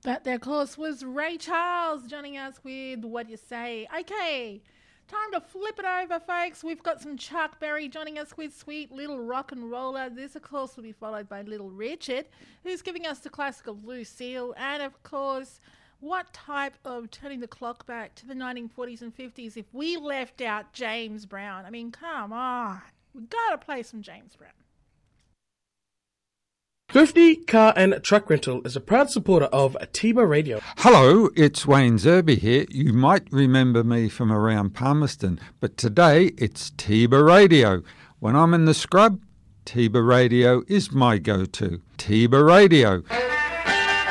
That there, of course, was Ray Charles joining us with What You Say. Okay, time to flip it over, folks. We've got some Chuck Berry joining us with Sweet Little Rock and Roller. This, of course, will be followed by Little Richard, who's giving us the classic of Lucille. And, of course, what type of turning the clock back to the 1940s and 50s if we left out James Brown? I mean, come on. We've got to play some James Brown. Thrifty Car and Truck Rental is a proud supporter of Tiba Radio. Hello, it's Wayne Zerby here. You might remember me from around Palmerston, but today it's Tiba Radio. When I'm in the scrub, Tiba Radio is my go-to. Tiba Radio.